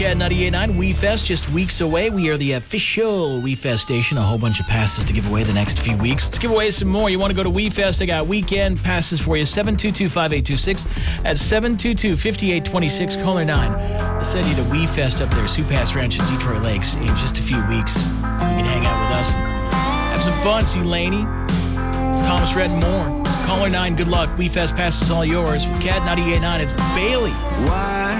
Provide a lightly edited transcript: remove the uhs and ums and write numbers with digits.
Cat 98.9 We Fest, just weeks away. We are the official We Fest station. A whole bunch of passes to give away the next few weeks. Let's give away some more. You want to go to We Fest? I got weekend passes for you. 722-5826. That's 722-5826. Caller 9. I'll send you to We Fest up there, Sioux Pass Ranch in Detroit Lakes in just a few weeks. You can hang out with us and have some fun. See Laney, Thomas Rhett, and more. Caller 9, good luck. We Fest passes all yours. Cat 98.9, it's Bailey. Why